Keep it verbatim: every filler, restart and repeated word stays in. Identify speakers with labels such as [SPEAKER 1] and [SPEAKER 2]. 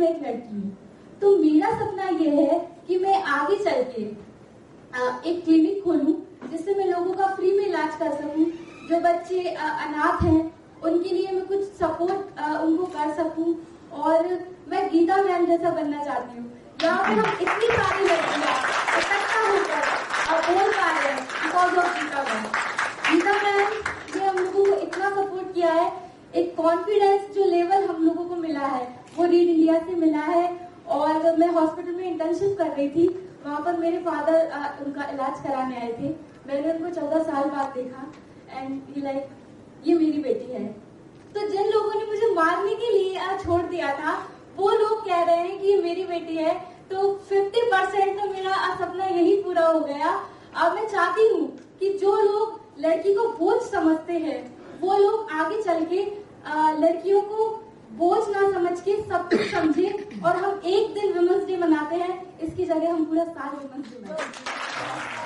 [SPEAKER 1] मैं एक लड़की हूँ। तो मेरा सपना ये है कि मैं आगे चल के एक क्लिनिक खोलूं जिससे मैं लोगों का फ्री में इलाज कर सकूं। जो बच्चे अनाथ हैं उनके लिए मैं कुछ सपोर्ट उनको कर सकूं। और मैं गीता मैम जैसा बनना चाहती हूँ। यहाँ पे हम इतनी सारी लड़कियां इकट्ठा होकर बोल पा रहे हैं because of Gita ma'am. Gita ma'am ने हम लोगों को इतना सपोर्ट किया है। एक कॉन्फिडेंस जो लेवल हम लोगों को मिला है वो रीड इंडिया से मिला है। और मैं हॉस्पिटल में इंटर्नशिप कर रही थी, वहां पर मेरे फादर आ, उनका इलाज कराने आए थे। मैंने उनको चौदह साल बाद देखा एंड ही लाइक ये मेरी बेटी है। तो जिन लोगों ने मुझे मारने के लिए आ, छोड़ दिया था वो लोग कह रहे हैं कि ये मेरी बेटी है। तो पचास परसेंट तो मेरा सपना यही पूरा हो गया। अब मैं चाहती हूँ कि जो लोग लड़की को बोझ समझते हैं वो लोग आगे चल के आ, लड़कियों को बोझ ना समझ के सब कुछ समझे। और हम एक दिन वुमेन्स डे मनाते हैं, इसकी जगह हम पूरा साल वुमेन्स डे मनाते हैं।